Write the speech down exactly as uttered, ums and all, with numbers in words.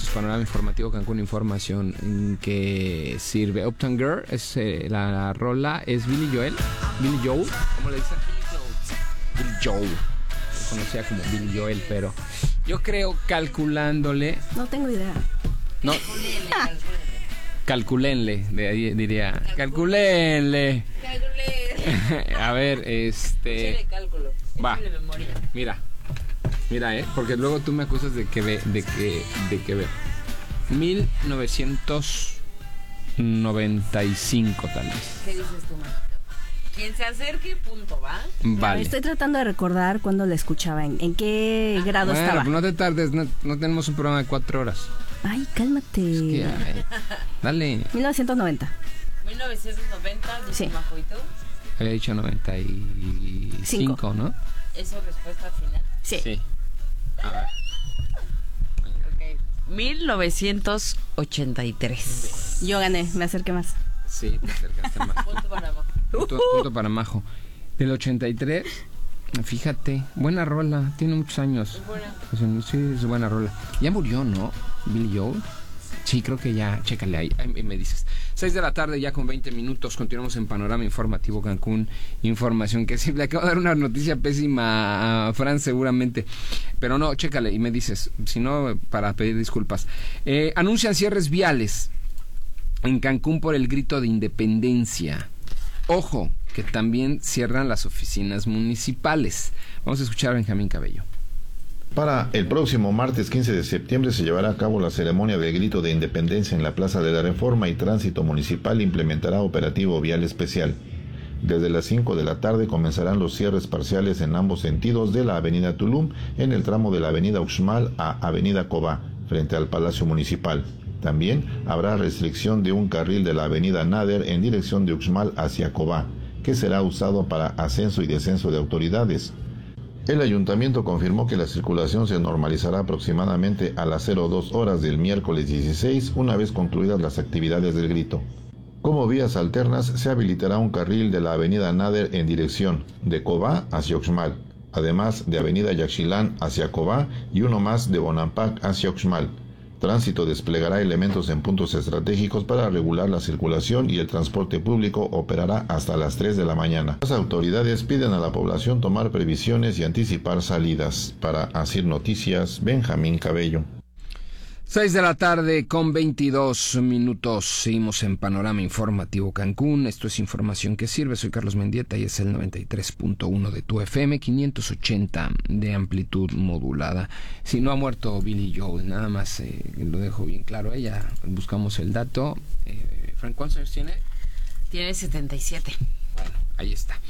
Panorama Informativo Cancún, información en que sirve. Uptown Girl es eh, la, la rola, es Billy Joel, Billy Joel, ¿cómo le dicen? Billy Joel. Lo conocía como Billy Joel, pero yo creo calculándole. No tengo idea. No. Calculenle, de ahí diría. Calculenle. Calculenle. A ver, este. Cálculo. Va. Mira. Mira, eh, porque luego tú me acusas de que ve, de que, de que ve. mil novecientos noventa y cinco tal vez. ¿Qué dices tú, Mágico? Quien se acerque, punto, ¿va? Vale. Estoy tratando de recordar cuándo la escuchaba, en, en qué grado Bueno, estaba. pues no te tardes, no, no tenemos un programa de cuatro horas. Ay, cálmate. Es que, ay, dale. mil novecientos noventa. mil novecientos noventa, dice Sí. Majo, ¿y tú? Había dicho noventa y cinco, Cinco. ¿no? ¿Eso respuesta final? Sí. Sí. A ver. Okay. mil novecientos ochenta y tres. Yo gané, me acerqué más. Sí, te acercaste más. Punto para Majo. Punto, punto para Majo. Del ochenta y tres, fíjate, buena rola, tiene muchos años. Es buena. O sea, sí, es buena rola. Ya murió, ¿no? Billy Joel. Sí, creo que ya, chécale ahí, ahí me dices. seis de la tarde, ya con veinte minutos, continuamos en Panorama Informativo Cancún. Información que sí, le acabo de dar una noticia pésima a Fran seguramente. Pero no, chécale y me dices, si no, para pedir disculpas. Eh, anuncian cierres viales en Cancún por el grito de independencia. Ojo, que también cierran las oficinas municipales. Vamos a escuchar a Benjamín Cabello. Para el próximo martes quince de septiembre se llevará a cabo la ceremonia del grito de independencia en la Plaza de la Reforma y Tránsito Municipal implementará operativo vial especial. Desde las cinco de la tarde comenzarán los cierres parciales en ambos sentidos de la Avenida Tulum en el tramo de la Avenida Uxmal a Avenida Cobá, frente al Palacio Municipal. También habrá restricción de un carril de la Avenida Nader en dirección de Uxmal hacia Cobá, que será usado para ascenso y descenso de autoridades. El ayuntamiento confirmó que la circulación se normalizará aproximadamente a las cero dos horas del miércoles dieciséis, una vez concluidas las actividades del grito. Como vías alternas, se habilitará un carril de la Avenida Nader en dirección de Cobá hacia Uxmal, además de Avenida Yaxchilán hacia Cobá y uno más de Bonampak hacia Uxmal. Tránsito desplegará elementos en puntos estratégicos para regular la circulación y el transporte público operará hasta las tres de la mañana. Las autoridades piden a la población tomar previsiones y anticipar salidas. Para Asir Noticias, Benjamín Cabello. seis de la tarde con veintidós minutos. Seguimos en Panorama Informativo Cancún. Esto es información que sirve. Soy Carlos Mendieta y es el noventa y tres punto uno de tu F M, quinientos ochenta de amplitud modulada. Si no ha muerto Billy Joel, nada más eh, lo dejo bien claro. Eh, ya buscamos el dato. Eh, Frank, ¿cuántos años tiene? Tiene setenta y siete. Bueno, ahí está.